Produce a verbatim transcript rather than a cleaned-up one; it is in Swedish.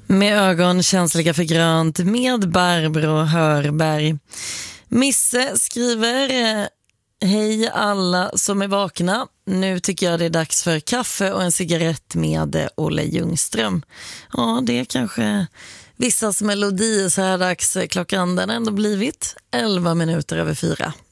Med ögon känsliga för grönt med Barbro Hörberg. Misse skriver: eh, hej alla som är vakna. Nu tycker jag det är dags för kaffe och en cigarett med eh, Olle Ljungström. Ja, det är kanske vissas melodi så här dags. Klockan den har ändå blivit elva minuter över fyra.